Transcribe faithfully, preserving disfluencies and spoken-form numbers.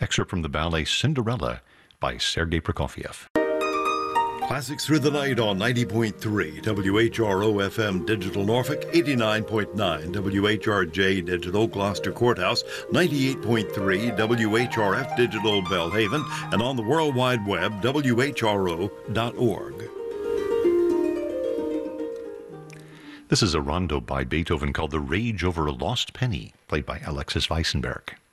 excerpt from the ballet Cinderella by Sergei Prokofiev. Classics Through the Night on ninety point three W H R O F M Digital Norfolk, eighty-nine point nine W H R J Digital Gloucester Courthouse, ninety-eight point three W H R F Digital Belhaven, and on the World Wide Web, W H R O dot org. This is a rondo by Beethoven called The Rage Over a Lost Penny, played by Alexis Weissenberg.